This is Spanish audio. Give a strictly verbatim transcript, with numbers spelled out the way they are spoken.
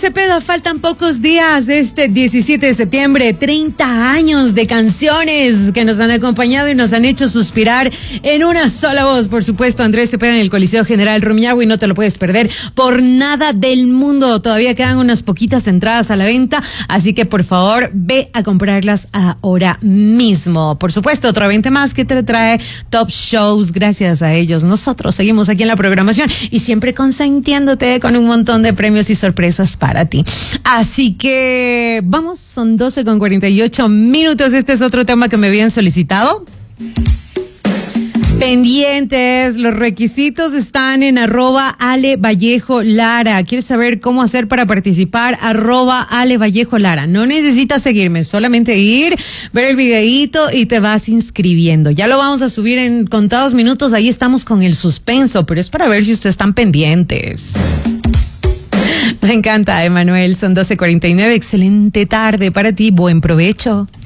Cepeda, faltan pocos días de este diecisiete de septiembre, treinta años de canciones que nos han acompañado y nos han hecho suspirar en una sola voz. Por supuesto, Andrés Cepeda en el Coliseo General Rumiñahui, no te lo puedes perder por nada del mundo. Todavía quedan unas poquitas entradas a la venta, así que por favor ve a comprarlas ahora mismo. Por supuesto, otro evento más que te trae Top Shows. Gracias a ellos nosotros seguimos aquí en la programación y siempre consintiéndote con un montón de premios y sorpresas para ti. Así que vamos, son doce con cuarenta y ocho minutos. Este es otro tema que me habían solicitado. Pendientes, los requisitos están en arroba Ale Vallejo Lara. ¿Quieres saber cómo hacer para participar? Arroba Ale Vallejo Lara. No necesitas seguirme, solamente ir, ver el videíto y te vas inscribiendo. Ya lo vamos a subir en contados minutos, ahí estamos con el suspenso, pero es para ver si ustedes están pendientes. Me encanta, Emanuel, son doce cuarenta y nueve, excelente tarde para ti, buen provecho.